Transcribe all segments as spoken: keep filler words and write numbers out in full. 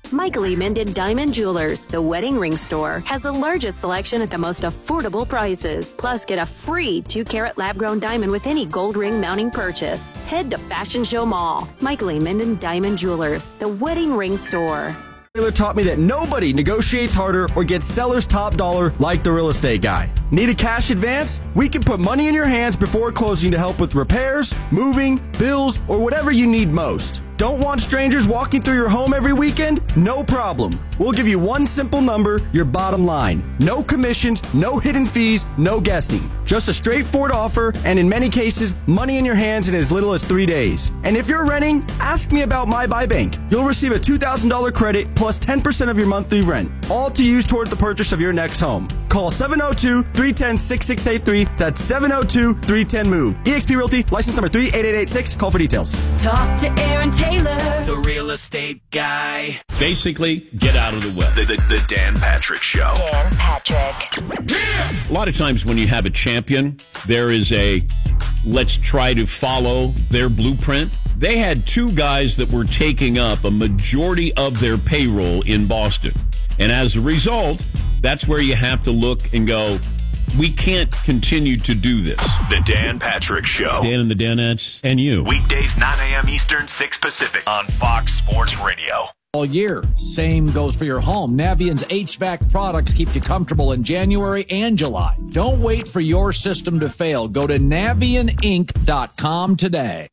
Michael E. Minden Diamond Jewelers, the wedding ring store, has the largest selection at the most affordable prices. Plus, get a free two-carat lab-grown diamond with any gold ring mounting purchase. Head to Fashion Show Mall. Michael E. Minden Diamond Jewelers, the wedding ring store. Taylor taught me that nobody negotiates harder or gets seller's top dollar like the real estate guy. Need a cash advance? We can put money in your hands before closing to help with repairs, moving, bills, or whatever you need most. Don't want strangers walking through your home every weekend? No problem. We'll give you one simple number, your bottom line. No commissions, no hidden fees, no guessing. Just a straightforward offer, and in many cases, money in your hands in as little as three days. And if you're renting, ask me about My Buy Bank. You'll receive a two thousand dollars credit plus ten percent of your monthly rent, all to use toward the purchase of your next home. Call seven oh two, three one oh, six six eight three. That's seven oh two, three one oh, MOVE. eXp Realty, license number three eight eight eight six. Call for details. Talk to Aaron Taylor, the real estate guy. Basically, get out of the way. The, the, the Dan Patrick Show. Dan Patrick. A lot of times when you have a champion, there is a let's try to follow their blueprint. They had two guys that were taking up a majority of their payroll in Boston. And as a result, that's where you have to look and go, we can't continue to do this. The Dan Patrick Show. Dan and the Danettes and you. Weekdays, nine a.m. Eastern, six Pacific on Fox Sports Radio. All year. Same goes for your home. Navient's H V A C products keep you comfortable in January and July. Don't wait for your system to fail. Go to Navient Inc dot com today.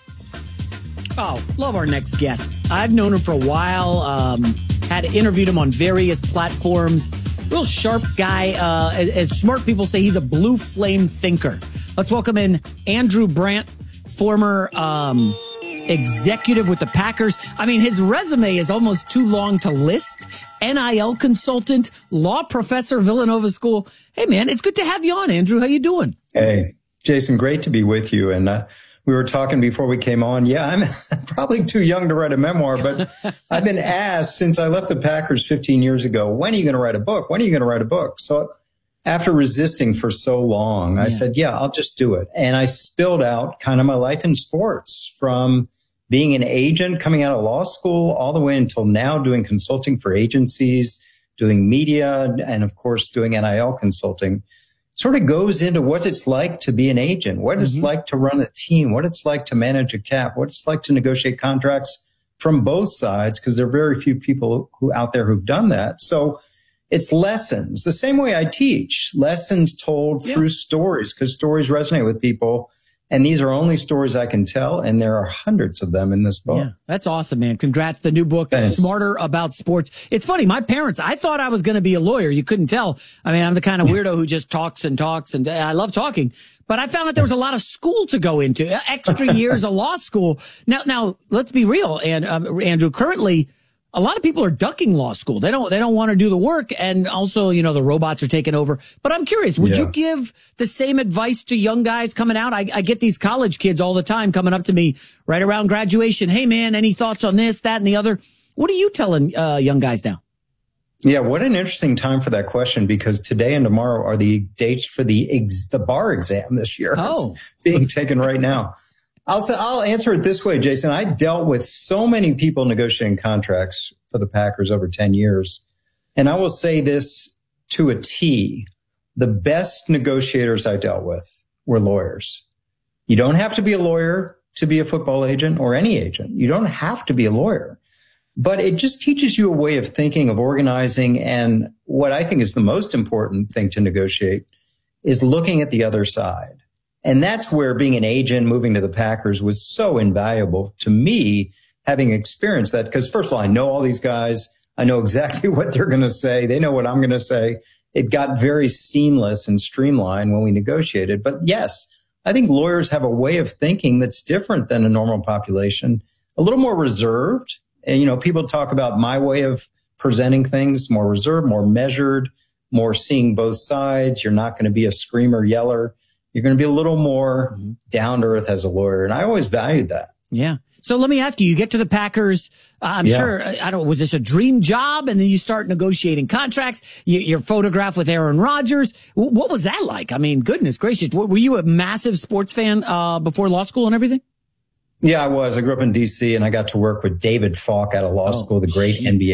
Oh, love our next guest. I've known him for a while. Um, had interviewed him on various platforms. Real sharp guy. Uh, as, as smart people say, he's a blue flame thinker. Let's welcome in Andrew Brandt, former um, executive with the Packers. I mean, his resume is almost too long to list. N I L consultant, law professor, Villanova School. Hey, man, it's good to have you on, Andrew. How you doing? Hey, Jason, great to be with you. And uh, we were talking before we came on. Yeah, I'm probably too young to write a memoir, but I've been asked since I left the Packers fifteen years ago, when are you going to write a book? When are you going to write a book? So after resisting for so long, yeah. I said, yeah, I'll just do it. And I spilled out kind of my life in sports from being an agent coming out of law school all the way until now doing consulting for agencies, doing media, and of course doing N I L consulting. Sort of goes into what it's like to be an agent, what it's mm-hmm. like to run a team, what it's like to manage a cap, what it's like to negotiate contracts from both sides, because there are very few people who out there who've done that. So it's lessons, the same way I teach, lessons told yeah. through stories, because stories resonate with people. And these are only stories I can tell, and there are hundreds of them in this book. Yeah, that's awesome, man. Congrats. The new book, Thanks. Smarter About Sports. It's funny. My parents, I thought I was going to be a lawyer. You couldn't tell. I mean, I'm the kind of weirdo who just talks and talks, and I love talking. But I found that there was a lot of school to go into, extra years of law school. Now, now let's be real. And um, Andrew, currently, a lot of people are ducking law school. They don't, they don't want to do the work. And also, you know, the robots are taking over. But I'm curious, would yeah. you give the same advice to young guys coming out? I, I get these college kids all the time coming up to me right around graduation. Hey, man, any thoughts on this, that, and the other? What are you telling uh, young guys now? Yeah, what an interesting time for that question, because today and tomorrow are the dates for the ex- the bar exam this year. Oh. It's being taken right now. I'll say, I'll answer it this way, Jason. I dealt with so many people negotiating contracts for the Packers over ten years. And I will say this to a T. The best negotiators I dealt with were lawyers. You don't have to be a lawyer to be a football agent or any agent. You don't have to be a lawyer. But it just teaches you a way of thinking, of organizing. And what I think is the most important thing to negotiate is looking at the other side. And that's where being an agent, moving to the Packers, was so invaluable to me, having experienced that. Because first of all, I know all these guys. I know exactly what they're going to say. They know what I'm going to say. It got very seamless and streamlined when we negotiated. But yes, I think lawyers have a way of thinking that's different than a normal population, a little more reserved. And, you know, people talk about my way of presenting things, more reserved, more measured, more seeing both sides. You're not going to be a screamer, yeller. You're going to be a little more mm-hmm. down to earth as a lawyer. And I always valued that. Yeah. So let me ask you, you get to the Packers. Uh, I'm yeah. sure, I don't, was this a dream job? And then you start negotiating contracts. You, you're photographed with Aaron Rodgers. W- what was that like? I mean, goodness gracious. W- were you a massive sports fan, uh, before law school and everything? Yeah, I was. I grew up in D C and I got to work with David Falk out of law oh, school, the great geez. N B A